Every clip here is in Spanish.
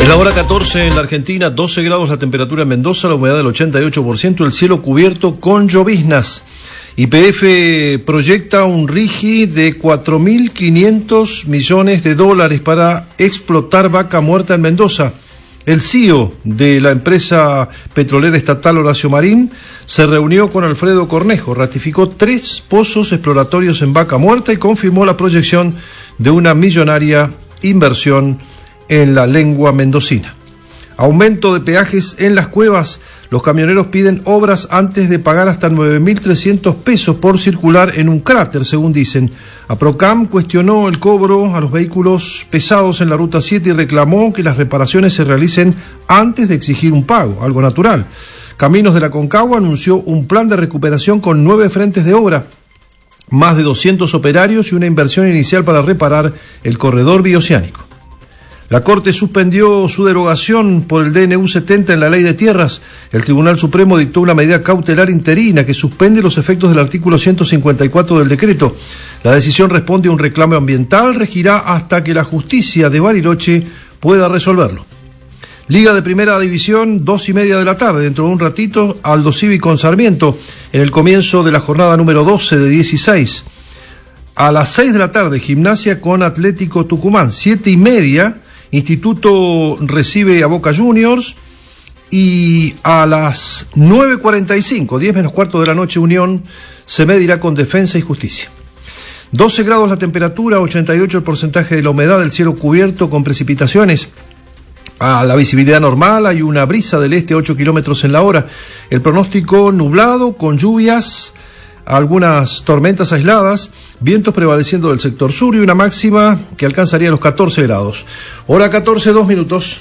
Es la hora 14 en la Argentina, 12 grados la temperatura en Mendoza, la humedad del 88%, el cielo cubierto con lloviznas. YPF proyecta un RIGI de 4.500 millones de dólares para explotar vaca muerta en Mendoza. El CEO de la empresa petrolera estatal Horacio Marín se reunió con Alfredo Cornejo, ratificó 3 pozos exploratorios en vaca muerta y confirmó la proyección de una millonaria inversión en la lengua mendocina. Aumento de peajes en las cuevas. Los camioneros piden obras antes de pagar hasta 9.300 pesos por circular en un cráter, según dicen. APROCAM cuestionó el cobro a los vehículos pesados en la Ruta 7 y reclamó que las reparaciones se realicen antes de exigir un pago, algo natural. Caminos de la Concagua anunció un plan de recuperación con 9 frentes de obra, más de 200 operarios y una inversión inicial para reparar el corredor bioceánico. La Corte suspendió su derogación por el DNU 70 en la Ley de Tierras. El Tribunal Supremo dictó una medida cautelar interina que suspende los efectos del artículo 154 del decreto. La decisión responde a un reclamo ambiental, regirá hasta que la justicia de Bariloche pueda resolverlo. Liga de Primera División, 2:30 de la tarde. Dentro de un ratito, Aldo Civi con Sarmiento, en el comienzo de la jornada número 12 de 16. A las 6 de la tarde, Gimnasia con Atlético Tucumán. 7:30. Instituto recibe a Boca Juniors y a las 9:45, 10 menos cuarto de la noche, Unión se medirá con Defensa y Justicia. 12 grados la temperatura, 88 el porcentaje de la humedad, el cielo cubierto con precipitaciones. A la visibilidad normal, hay una brisa del este 8 kilómetros en la hora. El pronóstico nublado con lluvias, algunas tormentas aisladas, vientos prevaleciendo del sector sur y una máxima que alcanzaría los 14 grados. Hora 14, 2 minutos.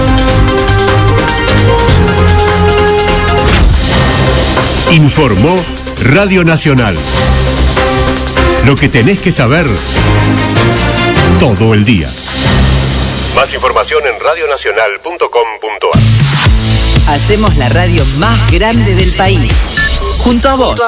Informó Radio Nacional. Lo que tenés que saber todo el día. Más información en radionacional.com.ar. Hacemos la radio más grande del país. Junto a vos.